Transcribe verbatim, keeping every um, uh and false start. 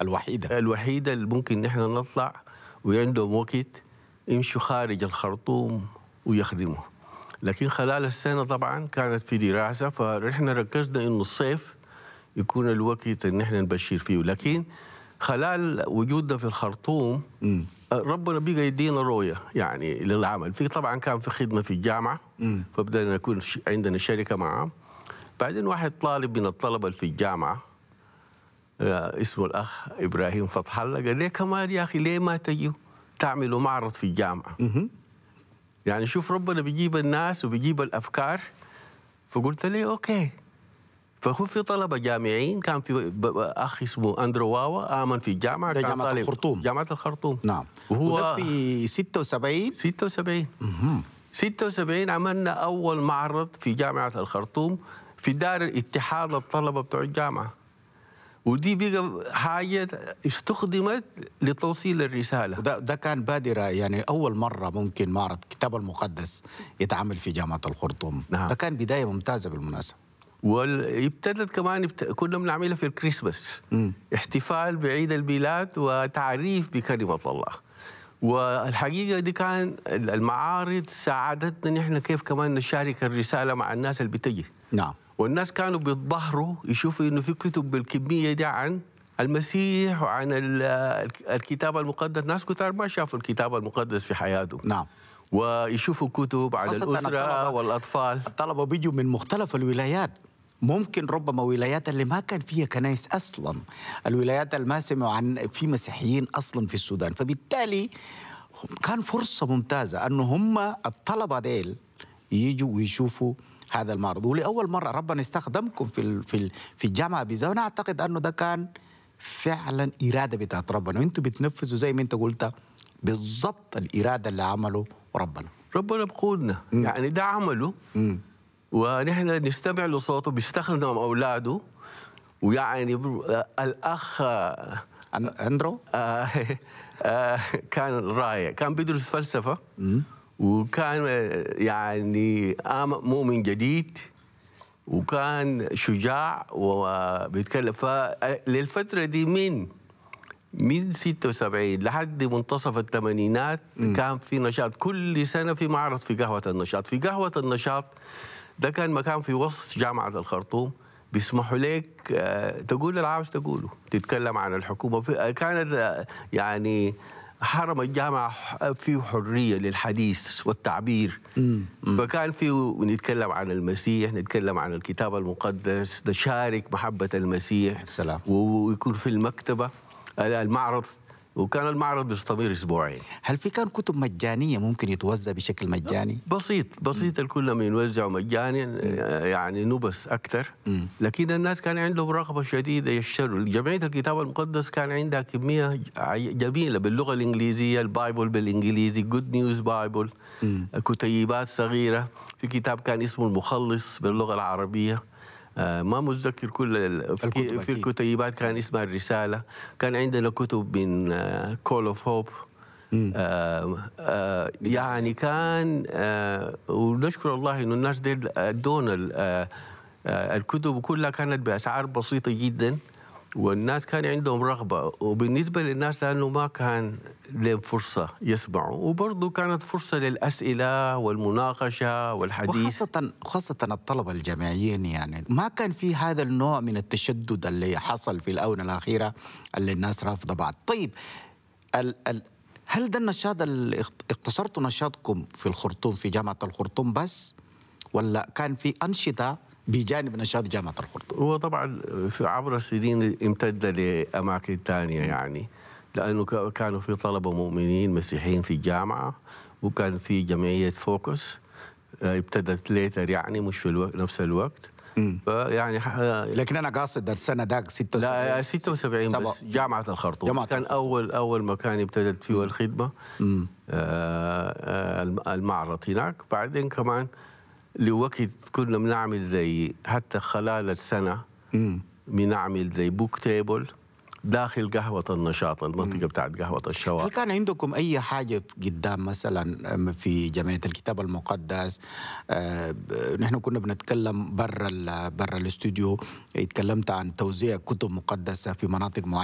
الوحيدة الوحيدة اللي ممكن نحن نطلع وعندهم وقت يمشوا خارج الخرطوم ويخدموا. لكن خلال السنة طبعا كانت في دراسة، فنحن ركزنا إنه الصيف يكون الوقت اللي نحن نبشر فيه. لكن خلال وجودنا في الخرطوم م. ربنا بقى يدينا رؤية يعني للعمل. في طبعا كان في خدمة في الجامعة م. فبدأنا نكون عندنا شركة معهم. بعدين واحد طالب من الطلبة اللي في الجامعة اسمه الأخ إبراهيم فتح الله قال لي كمان يا أخي ليه ما تجوا تعملوا معرض في الجامعة؟ م. يعني شوف ربنا بيجيب الناس وبيجيب الأفكار. فقلت لي أوكي. فهو في طلبة جامعيين، كان في أخ اسمه أندرو واوا آمن في الجامعة، كان جامعة الخرطوم. جامعة الخرطوم نعم. وهو في ستة وسبعين ستة وسبعين ستة وسبعين عملنا أول معرض في جامعة الخرطوم في دار اتحاد الطلبة بتوع الجامعة. ودي بقى حاجة استخدمت لتوصيل الرسالة. ده, ده كان بادرة، يعني أول مرة ممكن معرض الكتاب المقدس يتعمل في جامعة الخرطوم. نعم. ده كان بداية ممتازة بالمناسبة. وابتدت كمان ابت... كنا بنعملها في الكريسماس، م. احتفال بعيد الميلاد وتعريف بكلمة الله. والحقيقة دي كان المعارض ساعدتنا نحن كيف كمان نشارك الرسالة مع الناس اللي بتجي. نعم. والناس كانوا بيتظاهروا يشوفوا إنه في كتب بالكمية دي عن المسيح وعن الكتاب المقدس. ناس كتار ما شافوا الكتاب المقدس في حياتهم. نعم. ويشوفوا كتب عن الأسرة والأطفال. الطلبة بيجوا من مختلف الولايات، ممكن ربما ولايات اللي ما كان فيها كنائس أصلا، الولايات اللي ما سمعوا عن في مسيحيين أصلا في السودان. فبالتالي كان فرصة ممتازة أنه هم الطلبة ديل يجوا ويشوفوا هذا المعرض. ولأول مرة ربنا استخدمكم في في في الجامعة بيزا، وأنا أعتقد أنه ده كان فعلا إرادة بتاعت ربنا، وأنتم بتنفذوا زي ما أنت قلت بالضبط الإرادة اللي عمله ربنا. ربنا بقودنا، يعني ده عمله م. ونحن نستمع لصوته، بيستخدم أولاده. ويعني الأخ أندرو آه آه كان رائع، كان بيدرس فلسفة م. وكان يعني مؤمن جديد، وكان شجاع وبيتكلم. فللفترة دي من من ستة وسبعين لحد منتصف الثمانينات كان في نشاط كل سنة، في معرض في قهوة النشاط. في قهوة النشاط ده كان مكان في وسط جامعة الخرطوم، بيسمحوا لك تقول اللي عاوز تقوله، تتكلم عن الحكومة. كانت يعني حرم الجامعة فيه حرية للحديث والتعبير. مم. مم. فكان فيه نتكلم عن المسيح، نتكلم عن الكتاب المقدس، نشارك محبة المسيح. السلام. ويكون في المكتبة المعرض، وكان المعرض بيستمر اسبوعين. هل في كان كتب مجانيه ممكن يتوزع بشكل مجاني؟ بسيط بسيط، الكل ينوزعوا مجاني، يعني نبس اكثر. لكن الناس كان عندهم رغبه شديده يشتروا. جمعيه الكتاب المقدس كان عندها كميه جميله باللغه الانجليزيه، البايبل بالانجليزي، جود نيوز بايبل، كتيبات صغيره. في كتاب كان اسمه المخلص باللغه العربيه، آه ما متذكر كل الكتب. في الكتيبات كان اسمها الرسالة. كان عندنا كتب من كول اوف هوب. يعني كان آه ونشكر الله إنه الناس دي ادونا آه الكتب كلها كانت بأسعار بسيطة جدا، والناس كان عندهم رغبة. وبالنسبة للناس لأنه ما كان لهم فرصة يسمعوا، وبرضه كانت فرصة للأسئلة والمناقشة والحديث. وخاصة خاصة الطلبة الجامعيين، يعني ما كان في هذا النوع من التشدد اللي حصل في الآونة الأخيرة اللي الناس رافضة بعض. طيب ال ال هل ده النشاط اللي اختصرتوا نشاطكم في الخرطوم في جامعة الخرطوم بس، ولا كان في أنشطة بجانب نشاط جامعة الخرطوم؟ هو طبعا في عبر السنين امتد لأماكن ثانية، يعني لأنه كانوا في طلبة مؤمنين مسيحيين في الجامعة، وكان في جمعية فوكس ابتدت ليتر، يعني مش في الوقت نفس الوقت. فيعني لكن أنا قاصد السنة داك ستة وسبعين. لا ستة وسبعين بس جامعة الخرطوم جامعة كان الخرطوم. أول أول مكان ابتدت فيه الخدمة، آه المعرض هناك. بعدين كمان لوقت كنا بنعمل زي حتى خلال السنة بنعمل زي بوك تيبل داخل قهوة النشاط، المنطقة بتاعت قهوة الشواطئ. هل كان عندكم أي حاجة قدام مثلا في جمعية الكتاب المقدس؟ آه نحن كنا بنتكلم برا برا الاستوديو، اتكلمت عن توزيع كتب مقدسة في مناطق معينة.